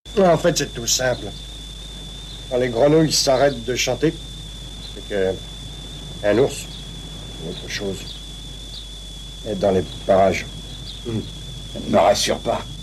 En fait, c'est tout simple. Quand les grenouilles s'arrêtent de chanter, c'est que un ours ou autre chose est dans les parages. Ça ne me rassure pas.